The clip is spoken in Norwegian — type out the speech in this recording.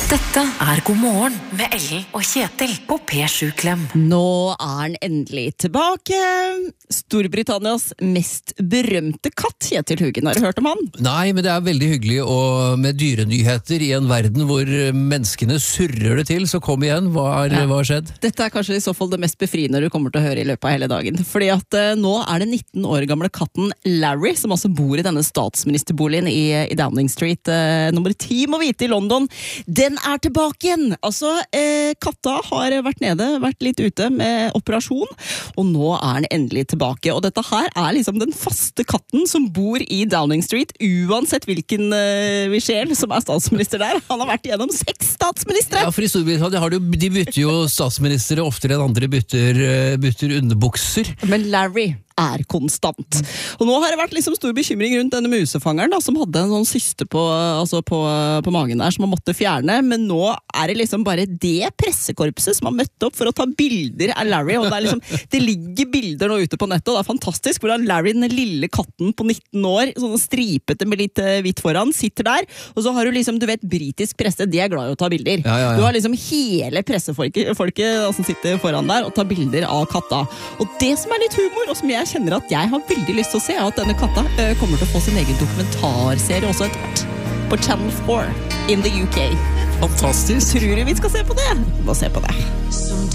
Dette God morgen med Ellen og Kjetil på P7 Klem. Nå den endelig tilbake. Storbritannias mest berømte katt, Kjetil Hugen. Har du hørt om han? Nei, men det veldig hyggelig og med dyrenyheter i en verden hvor menneskene surrer det til. Så kom igjen, hva har skjedd? Dette kanskje i så fall det mest befriende du kommer til å høre i løpet av hele dagen. Fordi at nå det 19 år gamle katten Larry, som altså bor i denne statsministerboligen i Downing Street, nummer 10 må vite i London. Den tilbake igjen. Altså, katta har vært nede, vært litt ute med operasjon, og nå den endelig tilbake. Og dette her liksom den faste katten som bor i Downing Street, uansett hvilken Michelle som statsminister der. Han har vært igjennom 6 statsministre! Ja, for i Storbritannia de bytter jo statsministere oftere enn andre bytter underbukser. Men Larry konstant. Og nå har det vært liksom stor bekymring rundt denne musefangeren da, som hadde en sånn syste på magen der som man måtte fjerne, men nå det liksom bare det pressekorpset som har møtt opp for å ta bilder av Larry, og det ligger bilder nå ute på nettet, og det fantastisk hvordan Larry, den lille katten på 19 år, sånn stripete med litt hvitt foran, sitter der, og så har du liksom, du vet, britisk presse, de glad i å ta bilder. Ja. Du har liksom hele pressefolket som sitter foran der og tar bilder av katta. Og det som litt humor, og som jeg kjenner at jeg har veldig lyst til å se, at denne katta kommer til å få sin egen dokumentarserie også etter hvert på Channel 4 in the UK. Fantastisk. Tror du vi skal se på det? Vi må se på det.